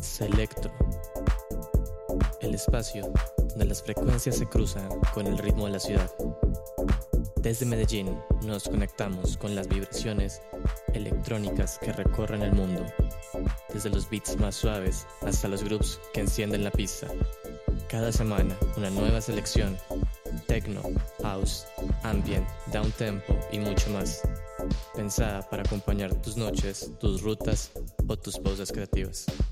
Selectro, el espacio donde las frecuencias se cruzan con el ritmo de la ciudad. Desde Medellín nos conectamos con las vibraciones electrónicas que recorren el mundo, desde los beats más suaves hasta los grooves que encienden la pista. Cada semana una nueva selección: techno, house, ambient, downtempo y mucho más, pensada para acompañar tus noches, tus rutas o tus pausas creativas.